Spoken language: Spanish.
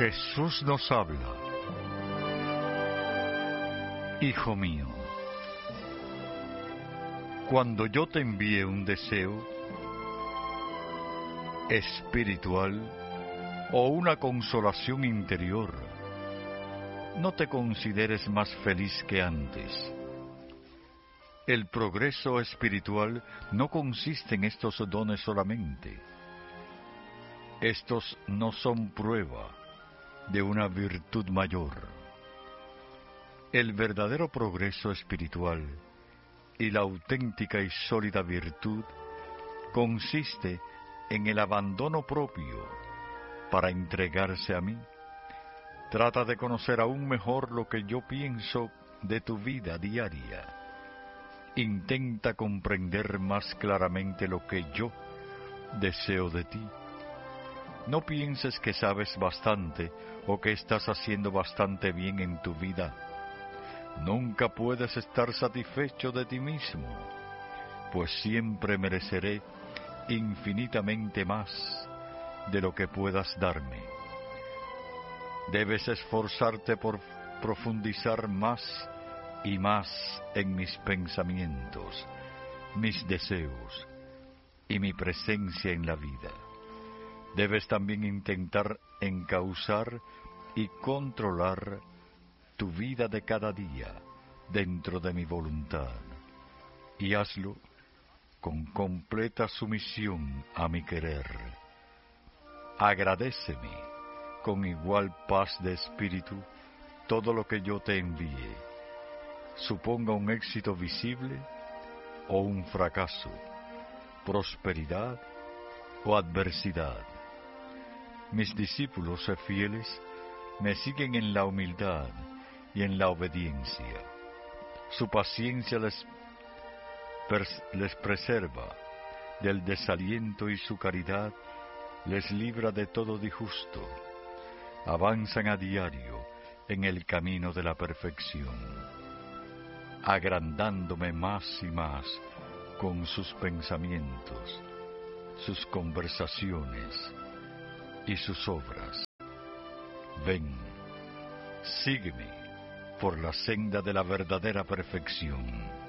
Jesús nos habla. Hijo mío, cuando yo te envíe un deseo espiritual o una consolación interior, no te consideres más feliz que antes. El progreso espiritual no consiste en estos dones solamente. Estos no son prueba de una virtud mayor. El verdadero progreso espiritual y la auténtica y sólida virtud consiste en el abandono propio para entregarse a mí. Trata de conocer aún mejor lo que yo pienso de tu vida diaria. Intenta comprender más claramente lo que yo deseo de ti. No pienses que sabes bastante o que estás haciendo bastante bien en tu vida. Nunca puedes estar satisfecho de ti mismo, pues siempre mereceré infinitamente más de lo que puedas darme. Debes esforzarte por profundizar más y más en mis pensamientos, mis deseos y mi presencia en la vida. Debes también intentar encauzar y controlar tu vida de cada día dentro de mi voluntad, y hazlo con completa sumisión a mi querer. Agradéceme con igual paz de espíritu todo lo que yo te envíe, suponga un éxito visible o un fracaso, prosperidad o adversidad. Mis discípulos fieles me siguen en la humildad y en la obediencia. Su paciencia les preserva del desaliento y su caridad les libra de todo disgusto. Avanzan a diario en el camino de la perfección, agrandándome más y más con sus pensamientos, sus conversaciones y sus obras. Ven, sígueme por la senda de la verdadera perfección.